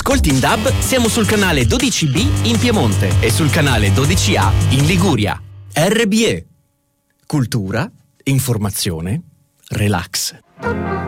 ascolti in DAB, siamo sul canale 12B in Piemonte e sul canale 12A in Liguria. RBE. Cultura, informazione, relax.